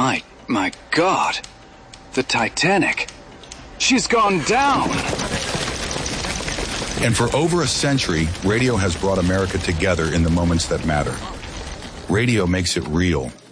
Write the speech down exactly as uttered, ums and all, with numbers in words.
My, my God. The Titanic. She's gone down. And for over a century, radio has brought America together in the moments that matter. Radio makes it real,